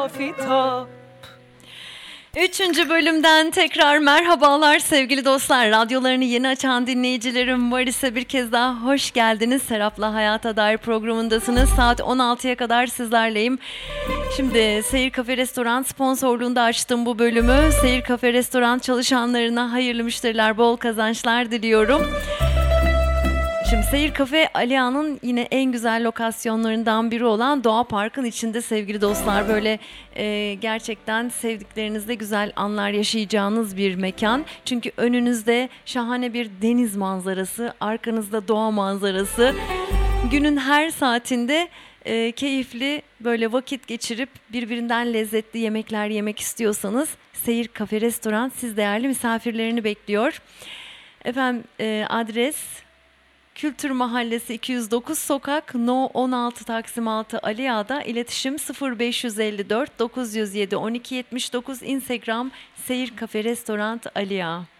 afitap. Üçüncü bölümden tekrar merhabalar sevgili dostlar. Radyolarını yeni açan dinleyicilerim var ise bir kez daha hoş geldiniz. Serap'la Hayata Dair programındasınız. Saat 16'ya kadar sizlerleyim. Şimdi Seyir Kafe Restoran sponsorluğunda açtım bu bölümü. Seyir Kafe Restoran çalışanlarına hayırlı müşteriler, bol kazançlar diliyorum. Şimdi Seyir Kafe Aliağa'nın yine en güzel lokasyonlarından biri olan Doğa Park'ın içinde sevgili dostlar. Böyle gerçekten sevdiklerinizle güzel anlar yaşayacağınız bir mekan. Çünkü önünüzde şahane bir deniz manzarası, arkanızda doğa manzarası. Günün her saatinde keyifli böyle vakit geçirip birbirinden lezzetli yemekler yemek istiyorsanız Seyir Kafe Restoran siz değerli misafirlerini bekliyor. Efendim adres... Kültür Mahallesi 209 Sokak No 16 Taksim 6 Aliağa'da, iletişim 0554 907 1279, Instagram Seyir Kafe Restoran Aliağa.